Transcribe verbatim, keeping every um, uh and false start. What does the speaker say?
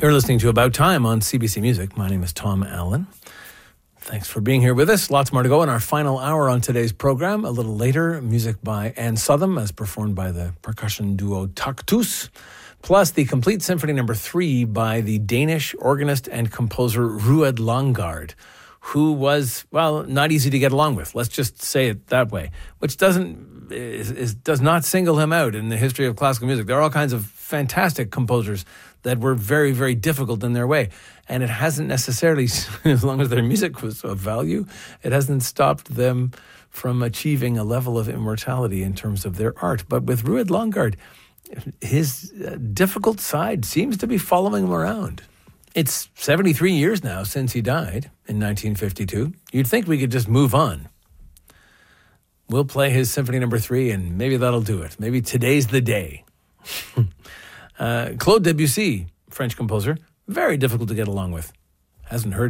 You're listening to About Time on C B C Music. My name is Tom Allen. Thanks for being here with us. Lots more to go in our final hour on today's program. A little later, music by Anne Southam as performed by the percussion duo Taktus, plus the complete symphony number three by the Danish organist and composer Ruud Langgaard, who was, well, not easy to get along with. Let's just say it that way, which doesn't is, is, does not single him out in the history of classical music. There are all kinds of fantastic composers that were very, very difficult in their way. And it hasn't necessarily, as long as their music was of value, it hasn't stopped them from achieving a level of immortality in terms of their art. But with Ruud Langgaard, his uh, difficult side seems to be following him around. It's seventy-three years now since he died in nineteen fifty-two. You'd think we could just move on. We'll play his symphony number three, and maybe that'll do it. Maybe today's the day. uh, Claude Debussy, French composer, very difficult to get along with. Hasn't heard